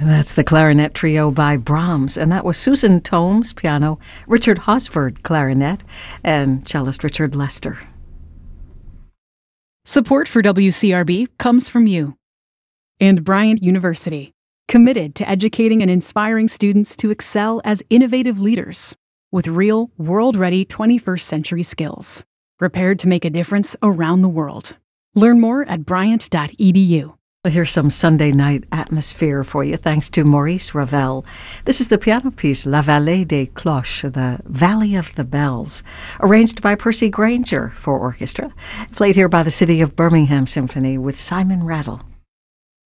That's the Clarinet Trio by Brahms, and that was Susan Tomes, piano, Richard Hosford, clarinet, and cellist Richard Lester. Support for WCRB comes from you and Bryant University, committed to educating and inspiring students to excel as innovative leaders with real, world-ready 21st century skills, prepared to make a difference around the world. Learn more at bryant.edu. Here's some Sunday night atmosphere for you, thanks to Maurice Ravel. This is the piano piece La Vallée des Cloches, the Valley of the Bells, arranged by Percy Grainger for orchestra, played here by the City of Birmingham Symphony with Simon Rattle.